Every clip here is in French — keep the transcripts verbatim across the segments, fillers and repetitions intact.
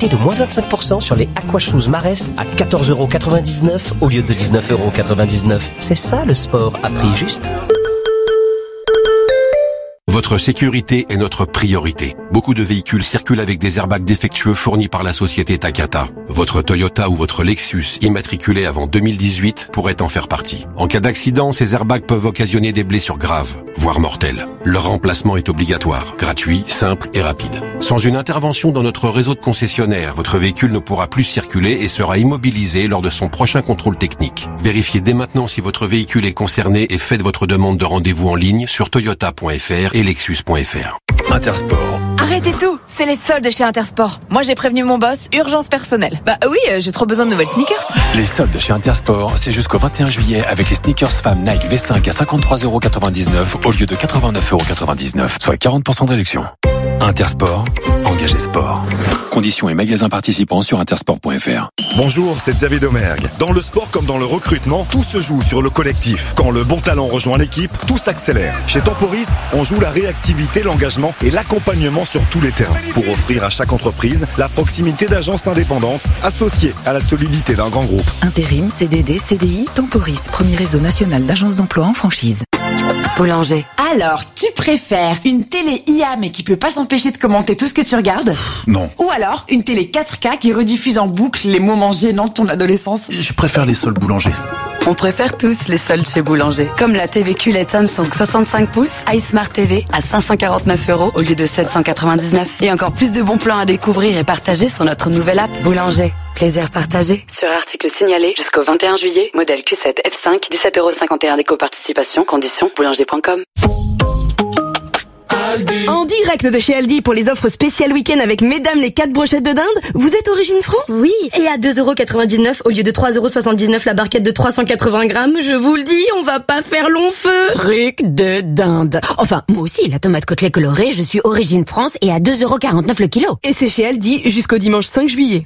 profitez de moins vingt-cinq pour cent sur les Aqua Shoes Marès à quatorze euros quatre-vingt-dix-neuf au lieu de dix-neuf euros quatre-vingt-dix-neuf. C'est ça le sport à prix juste. Votre sécurité est notre priorité. Beaucoup de véhicules circulent avec des airbags défectueux fournis par la société Takata. Votre Toyota ou votre Lexus immatriculé avant deux mille dix-huit pourrait en faire partie. En cas d'accident, ces airbags peuvent occasionner des blessures graves, voire mortelles. Leur remplacement est obligatoire, gratuit, simple et rapide. Sans une intervention dans notre réseau de concessionnaires, votre véhicule ne pourra plus circuler et sera immobilisé lors de son prochain contrôle technique. Vérifiez dès maintenant si votre véhicule est concerné et faites votre demande de rendez-vous en ligne sur toyota point f r et lexus point f r. Intersport. Arrêtez tout, c'est les soldes chez Intersport. Moi j'ai prévenu mon boss, urgence personnelle. Bah oui, j'ai trop besoin de nouvelles sneakers. Les soldes chez Intersport, c'est jusqu'au vingt et un juillet avec les sneakers femmes Nike V cinq à cinquante-trois euros quatre-vingt-dix-neuf au lieu de quatre-vingt-neuf euros quatre-vingt-dix-neuf, soit quarante pour cent de réduction. Intersport, engagé sport. Conditions et magasins participants sur intersport point f r. Bonjour, c'est Xavier Domergue. Dans le sport comme dans le recrutement, tout se joue sur le collectif. Quand le bon talent rejoint l'équipe, tout s'accélère. Chez Temporis, on joue la réactivité, l'engagement et l'accompagnement sur tous les terrains pour offrir à chaque entreprise la proximité d'agences indépendantes associées à la solidité d'un grand groupe. Intérim, C D D, C D I, Temporis, premier réseau national d'agences d'emploi en franchise. Boulanger. Alors, tu préfères une télé I A mais qui peut pas s'empêcher de commenter tout ce que tu regardes? Non. Ou alors une télé quatre K qui rediffuse en boucle les moments gênants de ton adolescence? Je préfère les soldes Boulanger. On préfère tous les soldes chez Boulanger. Comme la T V Q L E D Samsung soixante-cinq pouces, iSmart T V à cinq cent quarante-neuf euros au lieu de sept cent quatre-vingt-dix-neuf. Et encore plus de bons plans à découvrir et partager sur notre nouvelle app Boulanger. Plaisir partagé. Sur article signalé jusqu'au vingt et un juillet, modèle Q sept F cinq, dix-sept euros cinquante et un d'éco-participation, conditions boulanger point com. En direct de chez Aldi pour les offres spéciales week-end avec mesdames les quatre brochettes de dinde, vous êtes Origine France? Oui, et à deux euros quatre-vingt-dix-neuf au lieu de trois euros soixante-dix-neuf la barquette de trois cent quatre-vingts grammes, je vous le dis, on va pas faire long feu. Truc de dinde. Enfin, moi aussi, la tomate côtelée colorée, je suis Origine France et à deux euros quarante-neuf le kilo. Et c'est chez Aldi jusqu'au dimanche cinq juillet.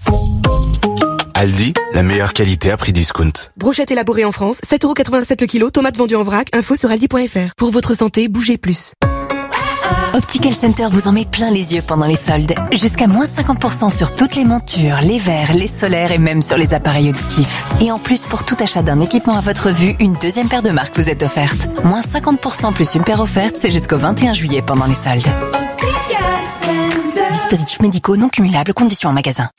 Aldi, la meilleure qualité à prix discount. Brochette élaborée en France, sept euros quatre-vingt-sept le kilo, tomates vendues en vrac, info sur aldi point f r. Pour votre santé, bougez plus. Optical Center vous en met plein les yeux pendant les soldes. Jusqu'à moins cinquante pour cent sur toutes les montures, les verres, les solaires et même sur les appareils auditifs. Et en plus, pour tout achat d'un équipement à votre vue, une deuxième paire de marques vous est offerte. Moins cinquante pour cent plus une paire offerte, c'est jusqu'au vingt et un juillet pendant les soldes. Dispositifs médicaux non cumulables, conditions en magasin.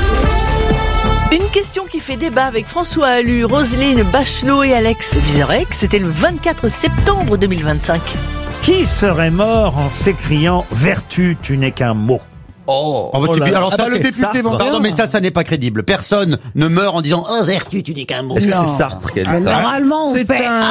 Une question qui fait débat avec François Allu, Roselyne Bachelot et Alex Vizorek. C'était le vingt-quatre septembre deux mille vingt-cinq. Qui serait mort en s'écriant « Vertu, tu n'es qu'un mot ». Oh, oh, bah, oh là là. alors ça, Ah bah, le c'est député Sartre. Vendéen. Pardon, mais ça, ça n'est pas crédible. Personne ne meurt en disant oh vertu, tu n'es qu'un mot. Est-ce que c'est Sartre qui a dit ça? Normalement, on C'est fait. un-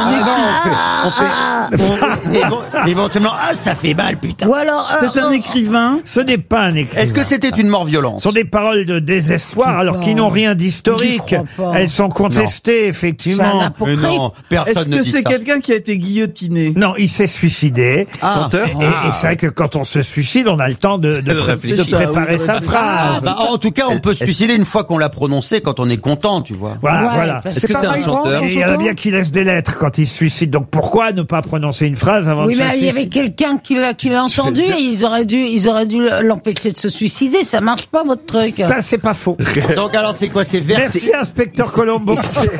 Ah, on fait- on fait- évo- éventuellement, ah, ça fait mal, putain. Ou alors, euh, C'est un écrivain. Ce n'est pas un écrivain. Est-ce que c'était une mort violente? Ce sont des paroles de désespoir, alors qui n'ont rien d'historique. J'y crois pas. Elles sont contestées, effectivement. C'est un apocryphe. Mais non, personne Est-ce ne que dit c'est ça. quelqu'un qui a été guillotiné? Non, il s'est suicidé. Ah. Et, et- et c'est vrai que quand on se suicide, on a le temps de, de, De pré- réfléchir. de préparer sa Ah, phrase. bah, en tout cas, on peut se suicider une fois qu'on l'a prononcé, quand on est content, tu vois. Voilà, Ouais, voilà. parce Est-ce que pas c'est un Malraux, chanteur dans Et il y en son a temps bien qui laissent des lettres quand ils se suicident. Donc pourquoi ne pas prononcer une phrase avant Oui, de se mais il y avait suicider? quelqu'un qui l'a, qui l'a entendu et ils auraient dû, ils auraient dû l'empêcher de se suicider. Ça marche pas, votre truc. Ça, c'est pas faux. Donc alors, c'est quoi? C'est versé. Merci, inspecteur Colombo.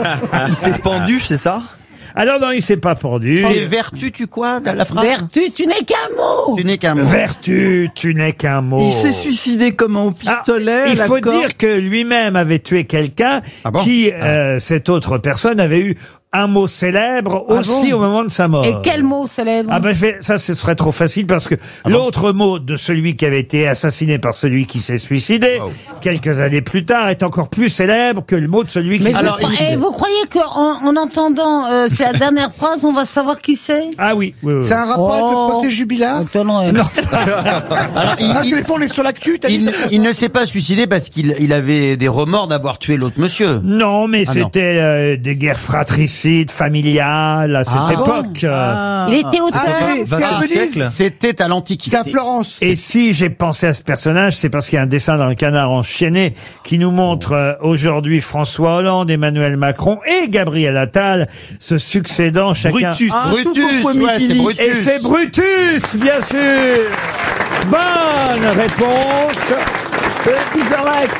Il s'est pendu, c'est ça? Alors non, il s'est pas pendu. C'est vertu, tu quoi, la la phrase? Vertu, tu n'es qu'un mot. Tu n'es qu'un mot. Vertu, tu n'es qu'un mot. Il s'est suicidé comment, au pistolet? Ah, il à la faut corde dire que lui-même avait tué quelqu'un Ah bon qui, euh, cette autre personne, avait eu un mot célèbre Ah aussi bon au moment de sa mort. Et quel mot célèbre? Ah ben je vais, ça ce serait trop facile parce que l'autre mot de celui qui avait été assassiné par celui qui s'est suicidé Wow. quelques années plus tard est encore plus célèbre que le mot de celui qui Mais s'est vous, suicidé. croyez- vous croyez qu'en en entendant euh, la dernière phrase, on va savoir qui c'est? Ah oui, oui, oui. C'est un rapport avec le procès Jubilard? Étonnant. Non. Alors, il, Un il- téléphone est sur l'actu, t'as il, dit ne- il ne s'est pas suicidé parce qu'il il avait des remords d'avoir tué l'autre monsieur. Non, mais Ah, non. c'était euh, des guerres fratricides, familiales à cette Ah. époque. euh. Il était auteur. Ah, c'est- c'est à vingtième Venise? siècle. C'était à l'Antiquité. C'est à Florence. Et si j'ai pensé à ce personnage, c'est parce qu'il y a un dessin dans le Canard enchaîné qui nous montre euh, aujourd'hui François Hollande, Emmanuel Macron et Gabriel Attal se succédant chacun. Brutus, Ah, Brutus, tout pour ouais, c'est Philippe. Brutus. Et c'est Brutus, bien sûr. Bonne réponse. Euh, Vizorek.